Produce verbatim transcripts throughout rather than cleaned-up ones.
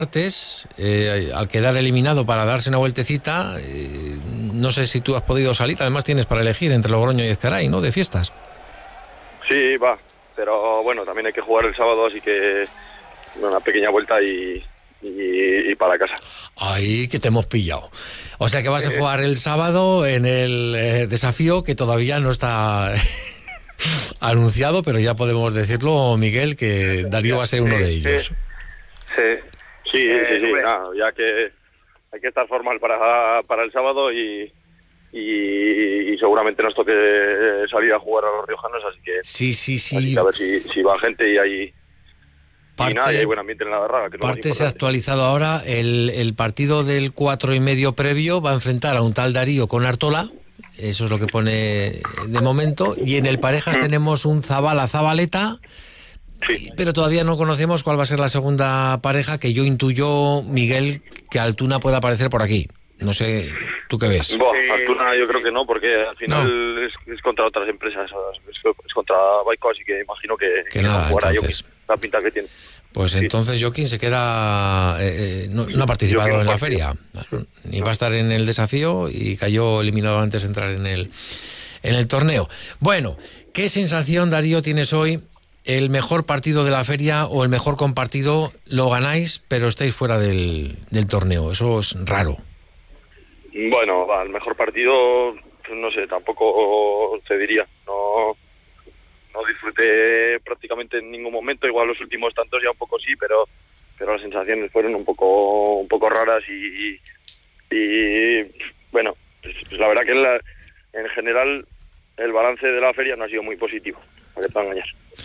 martes, eh, al quedar eliminado para darse una vueltecita, eh, no sé si tú has podido salir, además tienes para elegir entre Logroño y Ezcaray, ¿no?, de fiestas. Sí, va, pero bueno, también hay que jugar el sábado, así que una pequeña vuelta y, y, y para casa. Ay, que te hemos pillado. O sea que vas a jugar el sábado en el eh, desafío que todavía no está anunciado, pero ya podemos decirlo, Miguel, que Darío va a ser uno de ellos. Sí, sí, sí, eh, sí, sí nada, ya que hay que estar formal para, para el sábado y, y, y seguramente nos toque salir a jugar a los riojanos, así que sí, sí, sí. Así que a ver si, si va gente y hay, parte, y nada, y hay buen ambiente en la Darraga. Que parte se ha actualizado ahora, el, el partido del cuatro y medio previo va a enfrentar a un tal Darío con Artola, eso es lo que pone de momento, y en el parejas mm. tenemos un Zabala Zabaleta. Sí. Pero todavía no conocemos cuál va a ser la segunda pareja, que yo intuyo, Miguel, que Altuna pueda aparecer por aquí. No sé, ¿tú qué ves? Bueno, Altuna yo creo que no, porque al final no. es, es contra otras empresas, es, es contra Baico, así que imagino que, que, que nada, no entonces. Joaquín, la pinta que tiene. Pues sí. Entonces Joaquín se queda, eh, eh, no, no ha participado no en la feria, ni no. va a estar en el desafío y cayó eliminado antes de entrar en el, en el torneo. Bueno, ¿qué sensación, Darío, tienes hoy? El mejor partido de la feria o el mejor compartido lo ganáis, pero estáis fuera del, del torneo. Eso es raro. Bueno, va, el mejor partido, pues no sé, tampoco te diría. No, no disfruté prácticamente en ningún momento. Igual los últimos tantos ya un poco sí, pero pero las sensaciones fueron un poco un poco raras y, y, y bueno, pues, pues la verdad que en, la, en general el balance de la feria no ha sido muy positivo, para que te engañar.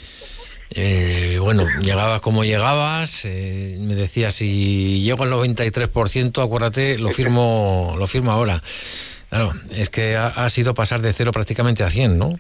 Eh, bueno, llegabas como llegabas, eh, me decías, si llego al noventa y tres por ciento, acuérdate, lo firmo lo firmo ahora. Claro, es que ha, ha sido pasar de cero prácticamente a cien, ¿no?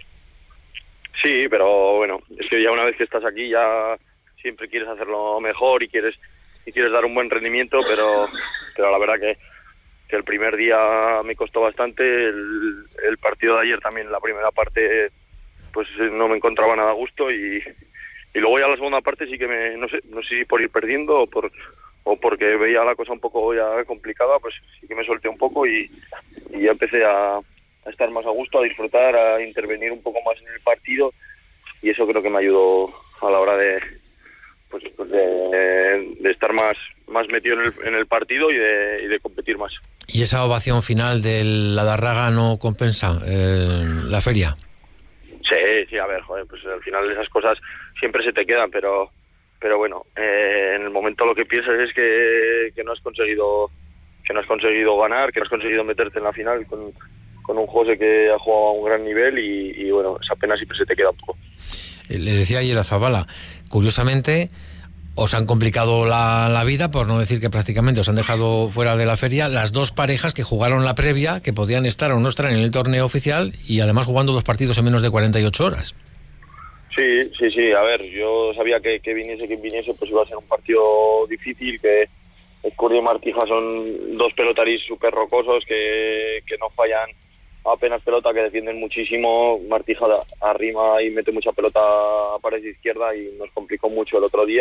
Sí, pero bueno, es que ya una vez que estás aquí ya siempre quieres hacerlo mejor y quieres y quieres dar un buen rendimiento, pero pero la verdad que, que el primer día me costó bastante, el, el partido de ayer también, la primera parte pues no me encontraba nada a gusto y, y luego ya la segunda parte sí que me, no sé, no sé si por ir perdiendo o por o porque veía la cosa un poco ya complicada, pues sí que me solté un poco y, y ya empecé a, a estar más a gusto, a disfrutar, a intervenir un poco más en el partido y eso creo que me ayudó a la hora de pues, pues de, de estar más más metido en el, en el partido y de, y de competir más. ¿Y esa ovación final de la Darraga no compensa eh, la feria? Sí, sí, a ver, joder, pues al final esas cosas siempre se te quedan, pero pero bueno, eh, en el momento lo que piensas es que, que no has conseguido que no has conseguido ganar, que no has conseguido meterte en la final con, con un José que ha jugado a un gran nivel y, y bueno, esa pena siempre se te queda un poco. Le decía ayer a Zabala, curiosamente os han complicado la, la vida, por no decir que prácticamente os han dejado fuera de la feria las dos parejas que jugaron la previa, que podían estar o no estar en el torneo oficial y además jugando dos partidos en menos de cuarenta y ocho horas. Sí, sí, sí, a ver, yo sabía que, que viniese quien viniese, pues iba a ser un partido difícil, que Escurri y Martija son dos pelotaris súper rocosos, que, que no fallan apenas pelota, que defienden muchísimo. Martija arrima y mete mucha pelota a pared izquierda y nos complicó mucho el otro día.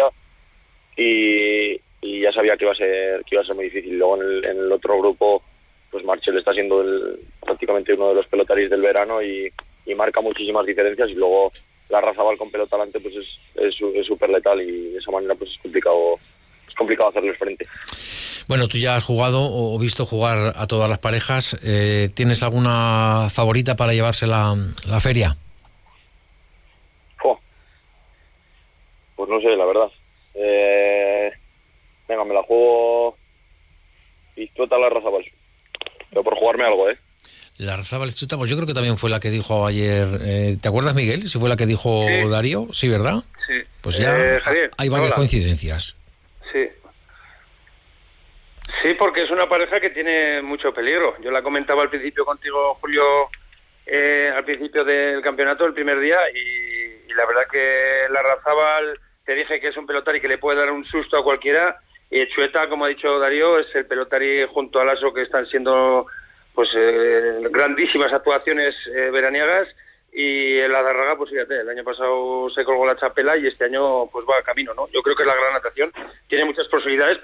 Y, y ya sabía que iba a ser que iba a ser muy difícil. Luego en el, en el otro grupo, pues Marchel está siendo el, prácticamente uno de los pelotaris del verano y, y marca muchísimas diferencias. Y luego la Razabal con pelota delante pues es es súper letal y de esa manera pues es complicado es complicado hacerles frente. Bueno, tú ya has jugado o visto jugar a todas las parejas. Eh, ¿Tienes alguna favorita para llevarse la, la feria? Oh. Pues no sé, la verdad. Eh, venga, me la juego Istueta la Razabal, pero por jugarme algo, ¿eh? La Razabal Istueta, pues yo creo que también fue la que dijo ayer, eh, ¿te acuerdas, Miguel? Si fue la que dijo sí. Darío, sí, ¿verdad? Sí. Pues ya eh, Javier, hay varias hola. coincidencias. Sí. Sí, porque es una pareja que tiene mucho peligro. Yo la comentaba al principio contigo, Julio, eh, al principio del campeonato, el primer día, y, y la verdad que la Razabal, te dije que es un pelotari que le puede dar un susto a cualquiera, y Chueta, como ha dicho Darío, es el pelotari junto a Lasso que están siendo pues eh, grandísimas actuaciones eh, veraniegas, y el Adarraga, pues fíjate, el año pasado se colgó la chapela y este año pues va a camino, ¿no? Yo creo que es la gran natación, tiene muchas posibilidades.